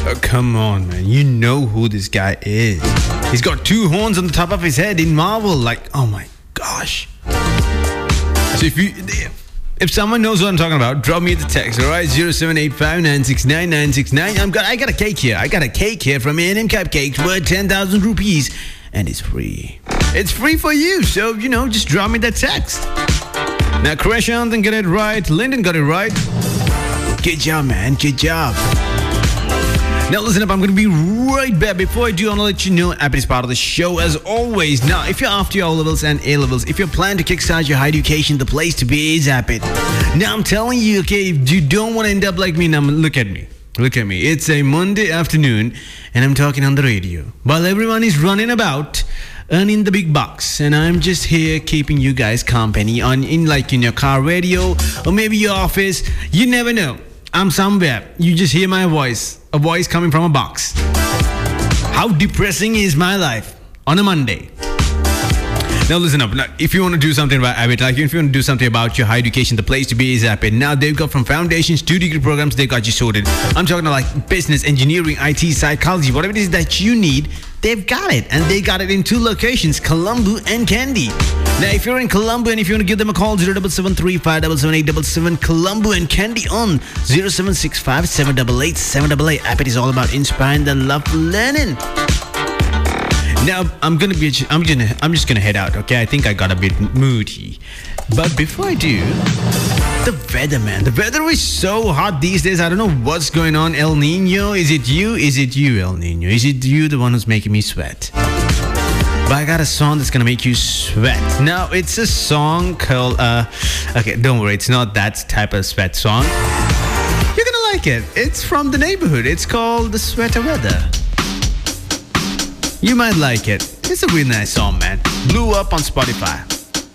Oh, come on, man. You know who this guy is. He's got two horns on the top of his head in Marvel. Like, oh my gosh. So if someone knows what I'm talking about, drop me the text, all right? 0785969969. I got a cake here. I got a cake here from A&M Cupcakes worth 10,000 rupees. And it's free. It's free for you. So, just drop me that text. Now, Krishant got it right. Lyndon got it right. Good job, man. Good job. Now listen up, I'm going to be right back. Before I do, I want to let you know Abbott is part of the show as always. Now, if you're after your O-levels and A-levels, if you're planning to kickstart your higher education, the place to be is Abbott. Now, I'm telling you, okay, if you don't want to end up like me, now look at me. Look at me. It's a Monday afternoon, and I'm talking on the radio. While everyone is running about, earning the big bucks, and I'm just here keeping you guys company in your car radio, or maybe your office. You never know. I'm somewhere. You just hear my voice. A voice coming from a box. How depressing is my life on a Monday? Now listen up. Now, if you want to do something about Abbott, like if you want to do something about your higher education, the place to be is Abbott. Now they've got from foundations to degree programs, they got you sorted. I'm talking about like business, engineering, IT, psychology, whatever it is that you need, they've got it. And they got it in two locations, Colombo and Kandy. Now, if you're in Colombo and if you want to give them a call, 0773577877, Colombo and Kandy on 0765788788. Abbott is all about inspiring the love for learning. Now, I'm just gonna head out, okay? I think I got a bit moody. But before I do, the weather, man. The weather is so hot these days. I don't know what's going on. El Nino, is it you? Is it you, El Nino? Is it you, the one who's making me sweat? But I got a song that's gonna make you sweat. Now, it's a song called, okay, don't worry, it's not that type of sweat song. You're gonna like it. It's from The Neighborhood. It's called The Sweater Weather. You might like it. It's a really nice song, man. Blew up on Spotify.